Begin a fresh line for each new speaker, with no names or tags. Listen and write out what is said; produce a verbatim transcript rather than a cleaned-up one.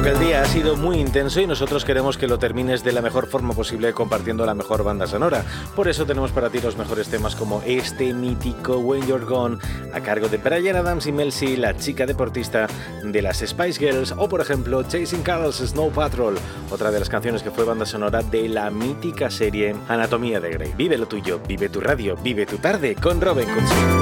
que el día ha sido muy intenso y nosotros queremos que lo termines de la mejor forma posible compartiendo la mejor banda sonora. Por eso tenemos para ti los mejores temas como este mítico When You're Gone, a cargo de Bryan Adams y Mel C, la chica deportista de las Spice Girls, o por ejemplo Chasing Carol's Snow Patrol, otra de las canciones que fue banda sonora de la mítica serie Anatomía de Grey. Vive lo tuyo, vive tu radio, vive tu tarde con Robin Cootsy.